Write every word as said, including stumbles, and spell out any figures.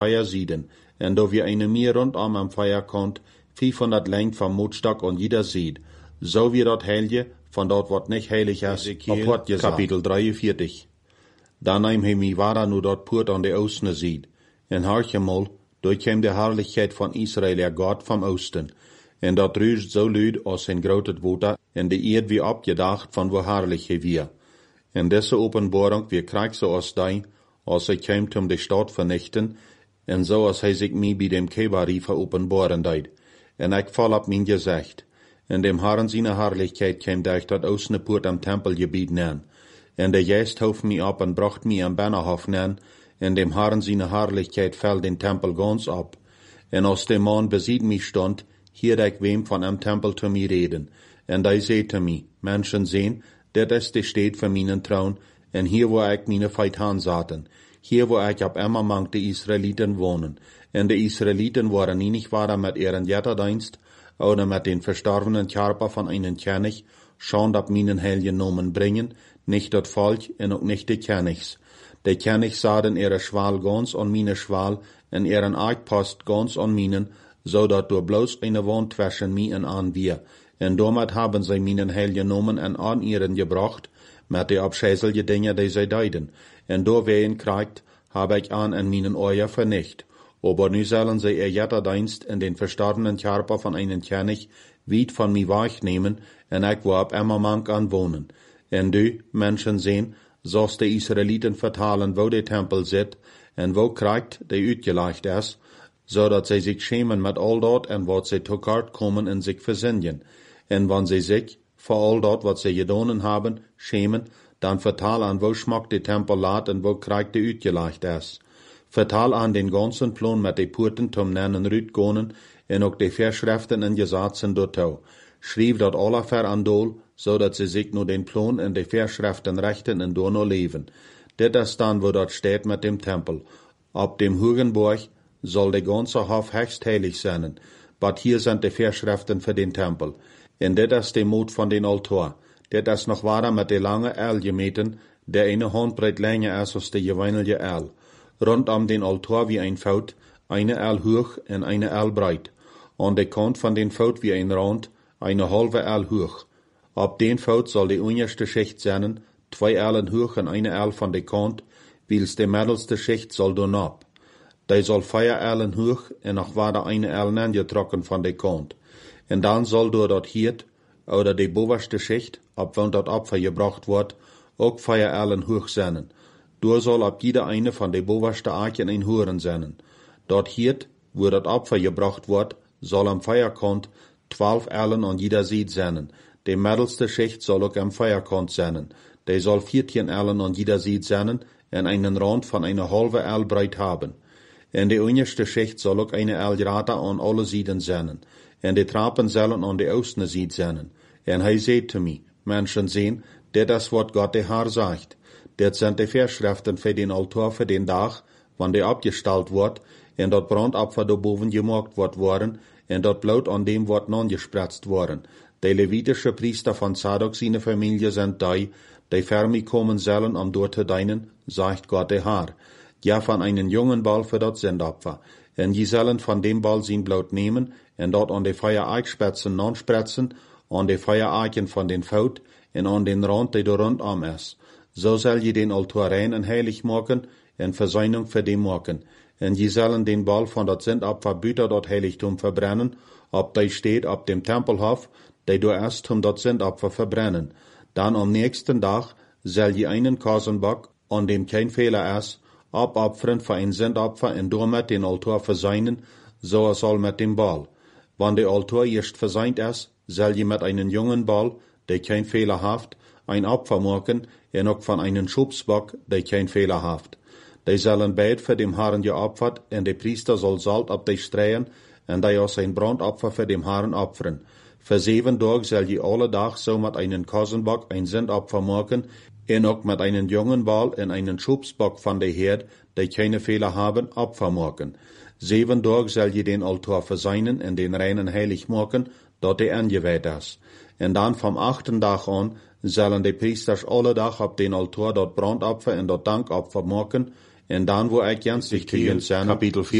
Feuer sieden, en do wie eine Meer rundom am Feuer kommt, vierhundert Längt vom Mutstock und jeder sieht. So wie dort Heilige, von dort wird nicht heilig ist, ob Kapitel dreiundvierzig. Dan neem hij mi wara nu dort purt an de Osten sieht. En harche mal, dort käm de Herrlichkeit von Israel, der Gott vom Osten. En dat ruist so luid als een groot water, en de eerd wie opgedacht van wo herrlich hij weer. En deze openbaring wie krijg zo als die, als hij käm om de stad vernichten, en zo als hij zich mi bij dem Kebari veropenbaren deed. En ik val op mijn gezicht. En dem Herren seine Herrlichkeit käm durch dat Osten purt am Tempelgebiet nen. En de Geist hof mi op en bracht mi am Bannerhof nen, en dem Herren seine Herrlichkeit fällt den Tempel ganz ab. En als der Mann besiegt mich stond, hier ik wem von am Tempel zu mir reden. En die sehte mi, Menschen sehen, dat is de steed van mijn troon, en hier wo ik meine Feitan zaten. Hier wo ik op immer mang de Israeliten wohnen. En de Israeliten waren nie nicht waren met ihren Jetterdienst, oder mit den verstorbenen Körper von einen König, schon dat meinen heiligen Namen bringen, nicht dat Volk en auch nicht de Königs. De König sahen ihre Schwal ganz an meine Schwal, en ihren Eidpost ganz an meinen, so dat du bloß eine Wand zwischen mi en an wir. En damit haben sie meinen heiligen Namen en an ihren gebracht, mit de abscheuliche Dinge, die sie deiden. En do wehen kriegt, hab ich an en meinen Euer vernicht. Aber nu sollen sie ihr Jetterdienst in den verstorbenen Körper von einem König weit von mir wegnehmen, en ich wo ab immer mank an wohnen. En du, Menschen sehen, so's die Israeliten vertalen, wo der Tempel sit, en wo kriegt, der utgeleicht ist, so dat sie sich schämen mit all dort en wat sie zu kort kommen en sich versinnen. En wann sie sich, vor all dort, wat sie gedonen haben, schämen, dann vertal an, wo schmeckt der Tempel lat en wo kriegt der utgeleicht ist. Vertal an den ganzen Plan mit de Purten zum nennen Rütgonen en ook de Verschriften en Gesetzen dortau. Schrieb dat alle ver an dol, so dat sie sich nur den Plan en de Verschriften rechten en door no leven. Dit is dan wo dat steht mit dem Tempel. Ab dem Hugenburg soll de ganze Hof höchst heilig sein, but hier sind de Verschriften für den Tempel. En dit is de Mut von den Altar. Dit is noch wahrer mit de lange Erl gemeten, der eine Handbreit länger ist als de gewöhnliche Erl. Rund um den Altar wie ein Faut, eine Erl hoch en eine Erl breit. An der Kant von den Faut wie ein Rand, eine halbe Erl hoch. Ab den Faut soll die unterste Schicht sein, zwei Erlen hoch en eine Erl von der Kant, wils die mittelste Schicht soll dann ab. Die soll vier Erlen hoch en noch war eine Erl angetrocken von der Kant. En dann soll durch dort Hirt, oder die bovenste Schicht, ab wann dort Opfer gebracht wird, auch vier Erlen hoch sein. Du soll ab jeder eine von de bovenste Arken ein Huren sein. Dort hiert, wo dat Opfer gebracht wird, soll am Feierkant zwölf Erlen an jeder Seite sein. De mittelste Schicht soll auch am Feierkant sein. De soll vierzehn Erlen an jeder Seite sein en einen Rand von einer halben Erl breit haben. En de unterste Schicht soll auch eine Erl gerade an alle Seiten sein. En de Trappen sollen an de Osten Seite sein. En hij zei zu mir, Menschen sehen, dit is wat Gott der Herr sagt. Dit sind die Verschriften für den Altar für den Tag, wann der abgestellt wird, en dat Brandopfer da boven gemacht wird worden, en dat Blut an dem wird non gespritzt worden. Die levitische Priester von Zadok seine Familie sind die, die fermi kommen sollen, um dort zu dienen, sagt Gott der Herr. Ja, von einen jungen Ball für dat Sündopfer. En je sollen von dem Ball sein Blut nehmen, en dort an die Feuereichspitzen non spritzen, an die Feuereichen von den Faut, en an den Rand, der da rundum ist. So soll je den Altar rein en heilig machen, en Versöhnung für den machen. En je sollen den Ball von dat Sündopfer büter dort Heiligtum verbrennen, ob der steht ab dem Tempelhof, der du erst um dat Sündopfer verbrennen. Dann am nächsten Tag soll je einen Kasenbock, an dem kein Fehler ist, abopfern für ein Sündopfer en damit den Altar versöhnen, so er soll mit dem Ball. Wann der Altar erst versöhnt ist, soll je mit einem jungen Ball, der kein Fehler haft, ein Opfer machen, en ook von einen Schubsbock, der kein Fehler haft. Die sollen beid für dem Herrn geopfert, en der Priester soll Salt ab die streuen, en die aus ein Brandopfer für dem Herrn opfern. Für sieben Tage soll je alle Tag so mit einem Kasenbock ein Sündopfer machen, en ook mit einem jungen Ball en einen Schubsbock von der Herd, die keine Fehler haben, Opfer machen. Sieben Tage soll je den Altar versöhnen en den reinen heilig machen, dort er angeweiht ist. En dann vom achten Tag an sollen die Priesters alle Tag auf den Altar dort Brandopfer en dort Dankopfer machen, En dan wo ik ganz dich tegen zijn, Kapitel